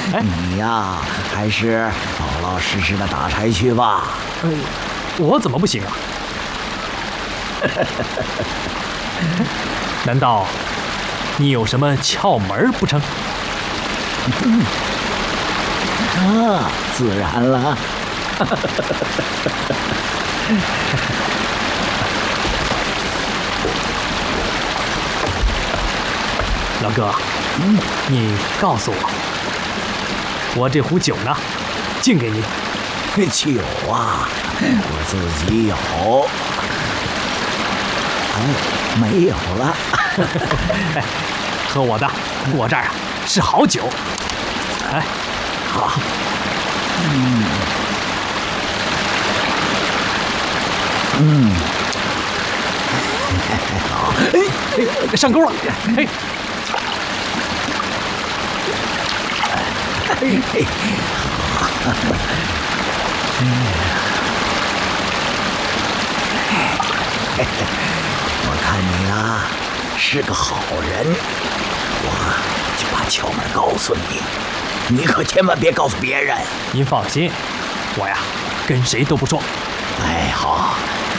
你呀，还是老老实实的打柴去吧。 我怎么不行啊？难道你有什么窍门不成？ 自然了。 老哥，你告诉我这壶酒呢？敬给你。 酒啊，我自己有。没有了。 喝我的，我这儿是好酒。 好。 好。上钩了。 我看你啊是个好人，我就把窍门告诉你，你可千万别告诉别人。 您放心，我呀跟谁都不说。 好，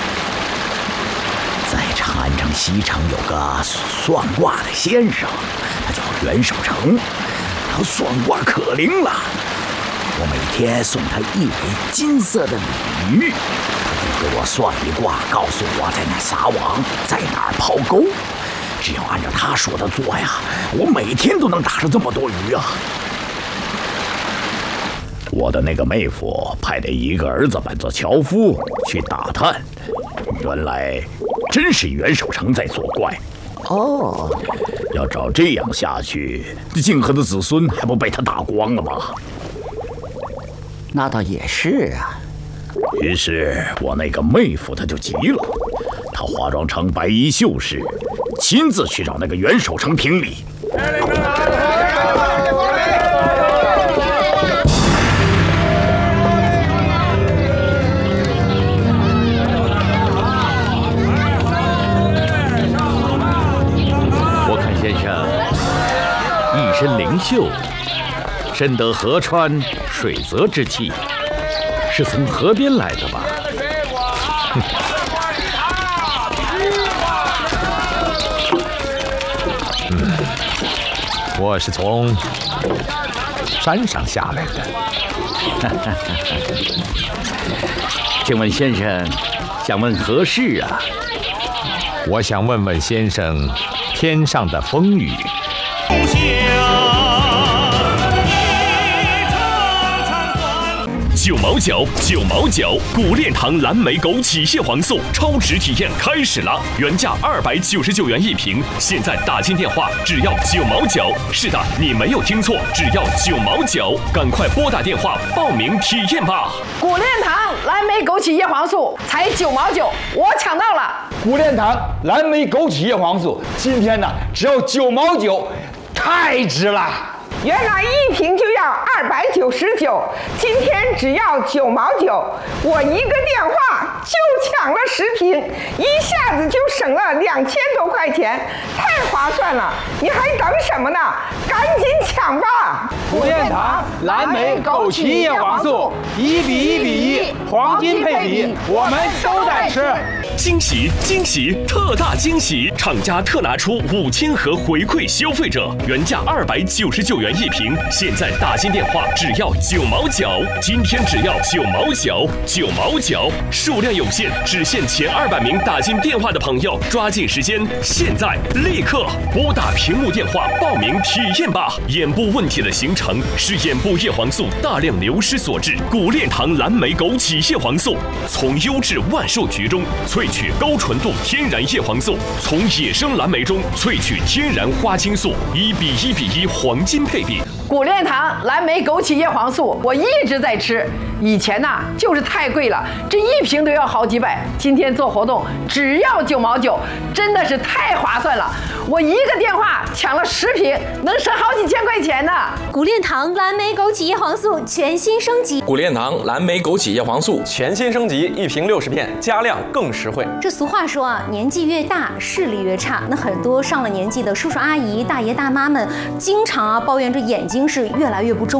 在长安城西城有个算卦的先生，他叫袁守诚，他算卦可灵了。我每天送他一尾金色的鲤鱼，他就给我算一卦，告诉我在哪撒网，在哪儿抛钩。只要按照他说的做呀，我每天都能打上这么多鱼啊！我的那个妹夫派了一个儿子扮作樵夫去打探，原来真是袁守诚在作怪。要照这样下去，泾河的子孙还不被他打光了吗？那倒也是啊。于是我那个妹夫他就急了，他化妆成白衣秀士，亲自去找那个袁守诚评理。 我看先生一身灵秀，深得河川水泽之气，是从河边来的吧？我是从山上下来的。 请问先生，想问何事啊？ 我想问问先生，天上的风雨。 9毛9，古炼堂蓝莓枸杞蟹黄素超值体验开始了，原价299元一瓶，现在打进电话只要9毛9。是的，你没有听错，只要9毛9，赶快拨打电话报名体验吧。 古炼堂蓝莓枸杞叶黄素才9毛9，我抢到了。 古炼堂蓝莓枸杞叶黄素今天呢只要9毛9，太值了。 原来一瓶就要299，今天只要9毛9，我一个电话就抢了10瓶，一下子就省了2000多块钱，太划算了！你还等什么呢？赶紧抢吧！ 古炼堂蓝莓枸杞叶黄素1比1比1，黄金配比，我们都在吃。 惊喜惊喜，特大惊喜！厂家特拿出5000盒回馈消费者，原价299元一瓶，现在打进电话只要9毛9，今天只要9毛9，9毛9，数量有限，只限前200名打进电话的朋友，抓紧时间，现在立刻拨打屏幕电话报名体验吧！眼部问题的形成是眼部叶黄素大量流失所致，古炼堂蓝莓枸杞叶黄素从优质万寿菊中萃取高纯度天然叶黄素，从野生蓝莓中萃取天然花青素，1比1比1黄金配比。 古炼堂蓝莓枸杞叶黄素我一直在吃，以前呐就是太贵了，这一瓶都要好几百，今天做活动只要9毛9，真的是太划算了。我一个电话抢了10瓶，能省好几千块钱呢。 古炼堂蓝莓枸杞叶黄素全新升级， 古炼堂蓝莓枸杞叶黄素全新升级，一瓶60片，加量更实惠。 这俗话说啊，年纪越大视力越差，那很多上了年纪的叔叔阿姨、大爷大妈们，经常抱怨这眼睛是越来越不中。